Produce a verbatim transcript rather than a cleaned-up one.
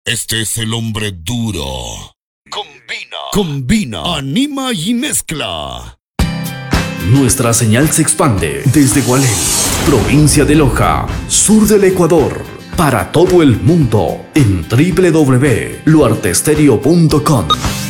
Este es el hombre duro. Combina, combina, anima y mezcla. Nuestra señal se expande desde Gualén, provincia de Loja, sur del Ecuador, para todo el mundo en doble u doble u doble u punto luartestereo punto com.